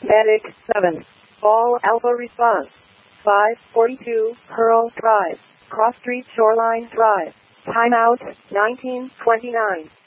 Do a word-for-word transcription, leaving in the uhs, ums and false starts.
Medic seven. All Alpha response. five forty-two Pearl Drive. Cross Street Shoreline Drive. Timeout nineteen twenty-nine.